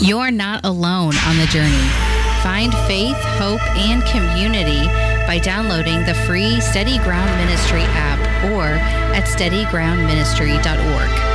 You're not alone on the journey. Find faith, hope, and community by downloading the free Steady Ground Ministry app or at steadygroundministry.org.